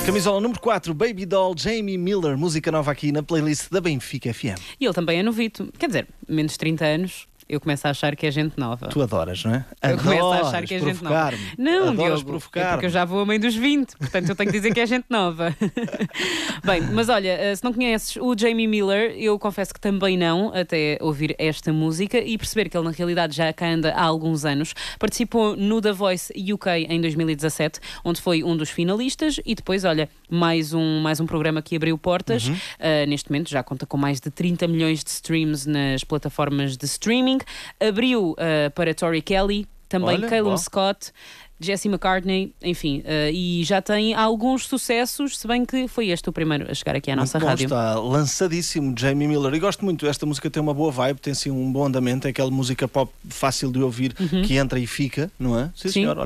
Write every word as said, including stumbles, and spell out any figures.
Camisola número quatro, Baby Doll, Jamie Miller, música nova aqui na playlist da Benfica F M. E ele também é novito, quer dizer, menos de trinta anos. Eu começo a achar que é gente nova. Tu adoras, não é? Eu começo a achar que é gente nova. Não, Adoras Diogo, provocar-me. é porque eu já vou a meio dos vinte, portanto eu tenho que dizer que é gente nova. Bem, mas olha, se não conheces o Jamie Miller, eu confesso que também não, até ouvir esta música e perceber que ele na realidade já cá anda há alguns anos. Participou no The Voice U K em dois mil e dezassete, onde foi um dos finalistas e depois, olha, mais um, mais um programa que abriu portas. Uhum. Uh, neste momento já conta com mais de trinta milhões de streams nas plataformas de streaming. Abriu uh, para Tori Kelly, também Callum Scott, Jesse McCartney, enfim, uh, e já tem alguns sucessos, se bem que foi este o primeiro a chegar aqui à nossa bom, rádio. Está lançadíssimo Jamie Miller e gosto muito, esta música tem uma boa vibe, tem assim um bom andamento, é aquela música pop fácil de ouvir, uhum. que entra e fica, não é? Sim, Sim. senhor.